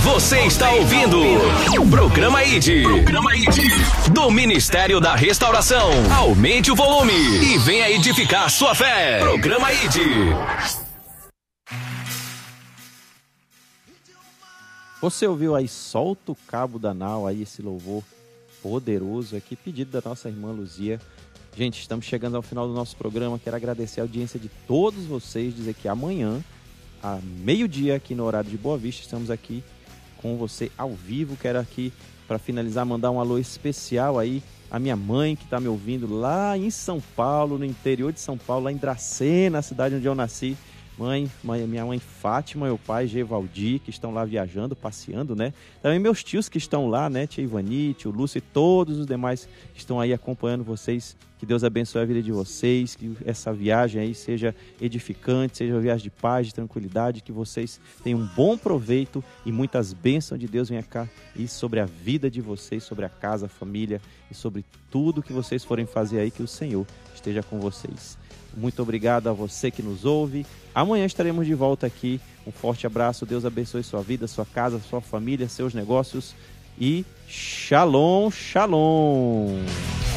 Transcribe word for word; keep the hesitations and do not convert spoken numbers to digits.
Você está ouvindo Programa I D. Programa I D. Do Ministério da Restauração. Aumente o volume e venha edificar sua fé. Programa I D. Você ouviu aí, Solta o Cabo da Nau, aí esse louvor poderoso aqui, pedido da nossa irmã Luzia. Gente, estamos chegando ao final do nosso programa. Quero agradecer a audiência de todos vocês, dizer que amanhã, a meio-dia, aqui no horário de Boa Vista, estamos aqui com você ao vivo. Quero aqui, para finalizar, mandar um alô especial aí à minha mãe, que está me ouvindo lá em São Paulo, no interior de São Paulo, lá em Dracena, a cidade onde eu nasci. Mãe, mãe, minha mãe Fátima, meu pai Gevaldi, que estão lá viajando, passeando, né? Também meus tios que estão lá, né? Tia Ivani, tio Lúcio e todos os demais que estão aí acompanhando vocês. Que Deus abençoe a vida de vocês, que essa viagem aí seja edificante, seja uma viagem de paz, de tranquilidade, que vocês tenham um bom proveito e muitas bênçãos de Deus venham cá e sobre a vida de vocês, sobre a casa, a família e sobre tudo que vocês forem fazer aí, que o Senhor esteja com vocês. Muito obrigado a você que nos ouve. Amanhã estaremos de volta aqui. Um forte abraço. Deus abençoe sua vida, sua casa, sua família, seus negócios. E shalom, shalom.